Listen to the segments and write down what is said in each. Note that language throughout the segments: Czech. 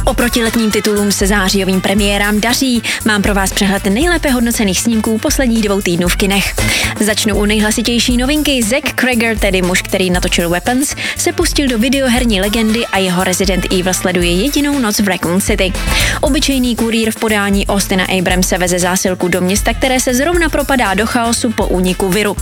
Oproti letním titulům se zářijovým premiérám daří. Mám pro vás přehled nejlépe hodnocených snímků posledních 2 týdnů v kinech. Začnu u nejhlasitější novinky. Zach Cregger, tedy muž, který natočil Weapons, se pustil do videoherní legendy a jeho Resident Evil sleduje jedinou noc v Raccoon City. Obyčejný kurýr v podání Austina Abramse veze zásilku do města, které se zrovna propadá do chaosu po úniku viru.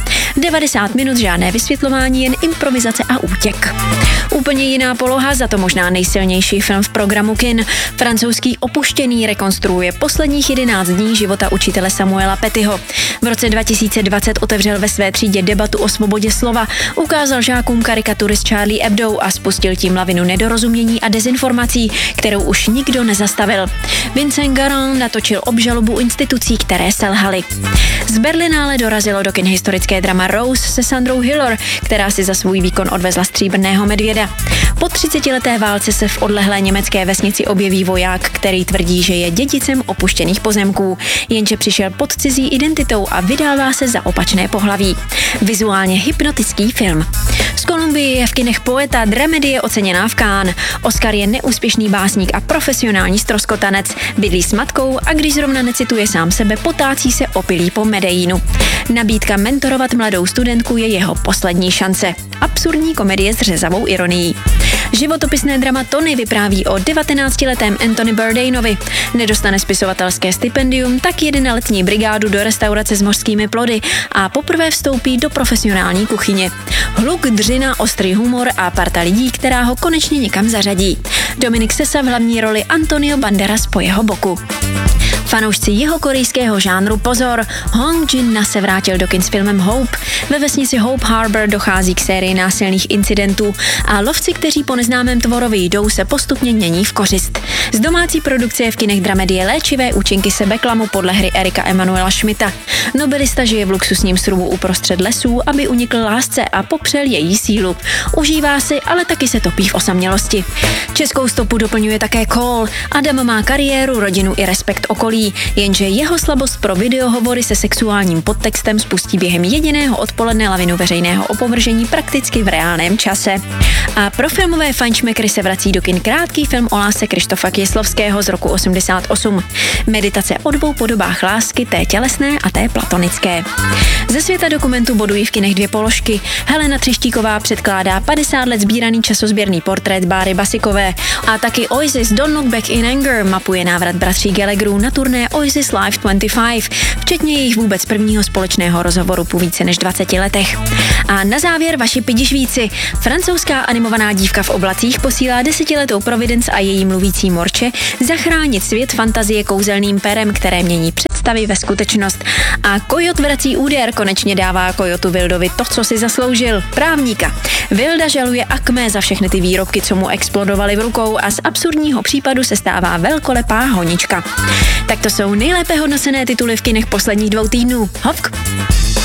90 minut žádné vysvětlování, jen improvizace a útěk. Úplně jiná poloha, za to možná nejsilnější film v programu kin. Francouzský Opuštěný rekonstruuje posledních 11 dní života učitele Samuela Patyho. V roce 2020 otevřel ve své třídě debatu o svobodě slova, ukázal žákům karikatury z Charlie Hebdo a spustil tím lavinu nedorozumění a dezinformací, kterou už nikdo nezastavil. Vincent Garand natočil obžalobu institucí, které selhaly. Z Berlinále dorazilo do kin historické drama Rose se Sandrou Hüller, která si za svůj výkon odvezla stříbrného medvěda. Po 30leté válce se v odlehlé německé vesnici objeví voják, který tvrdí, že je dědicem opuštěných pozemků, jenže přišel pod cizí identitou a vydává se za opačné pohlaví. Vizuálně hypnotický film. Z Kolumbie je v kinech Poeta, dramedie oceněná v Cannes. Oscar je neúspěšný básník a profesionální ztroskotanec. Bydlí s matkou a když zrovna necituje sám sebe, potácí se opilý po Medellínu. Nabídka mentorovat mladou studentku je jeho poslední šance. Absurdní komedie s řezavou ironií. Životopisné drama Tony vypráví o 19letém Anthony Bourdainovi. Nedostane spisovatelské stipendium, tak jede na letní brigádu do restaurace s mořskými plody a poprvé vstoupí do profesionální kuchyně. Hluk, dřina, ostrý humor a parta lidí, která ho konečně někam zařadí. Dominic Sessa v hlavní roli, Antonio Banderas po jeho boku. Fanoušci jeho korejského žánru pozor, Hong Jin-na se vrátil do kin s filmem Hope. Ve vesnici Hope Harbor dochází k sérii násilných incidentů a lovci, kteří po neznámém tvorovi jdou, se postupně mění v kořist. Z domácí produkce je v kinech dramedie Léčivé účinky sebeklamu podle hry Erika Emanuela Schmidta. Nobelista žije v luxusním srubu uprostřed lesů, aby unikl lásce a popřel její sílu. Užívá si, ale taky se topí v osamělosti. Českou stopu doplňuje také Call. Adam má kariéru, rodinu i respekt okolí, jenže jeho slabost pro videohovory se sexuálním podtextem spustí během jediného odpoledne lavinu veřejného opovržení prakticky v reálném čase. A pro filmové fajnšmekry se vrací do kin krátký film o lásce Krištofa Kieslowského z roku 88. Meditace o 2 podobách lásky, té tělesné a té platonické. Ze světa dokumentu bodují v kinech 2 položky. Helena Třeštíková předkládá 50 let sbíraný časozběrný portrét Báry Basikové a taky Oasis Don't Look Back in Anger mapuje návrat bratří Gallagherů na turné Oasis Live 25, včetně jejich vůbec prvního společného rozhovoru po více než 20 letech. A na závěr vaši pidišvíci. Francouzská animovaná dívka v oblacích posílá 10letou Providence a její mluvící morče zachránit svět fantazie kouzelným perem, které mění představy ve skutečnost. A Kojot vrací úder, konečně dává Kojotu Wildovi to, co si zasloužil, právníka. Wilda žaluje Acme za všechny ty výrobky, co mu explodovaly v rukou a z absurdního případu se stává velkolepá honička. Tak to jsou nejlépe hodnocené tituly v kinech posledních 2 týdnů. Hovk!